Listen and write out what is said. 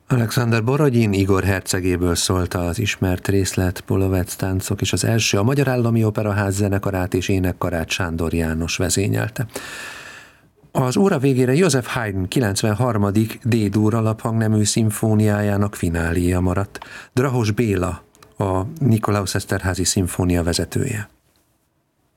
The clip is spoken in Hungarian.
Alexander Borodin Igor hercegéből szólt az ismert részlet Polovec táncok, és az első a Magyar Állami Operaház zenekarát és énekkarát Sándor János vezényelte. Az óra végére Joseph Haydn 93. D-dur alaphangnemű szimfóniájának fináléja maradt. Drahos Béla, a Nikolaus Eszterházy szimfónia vezetője.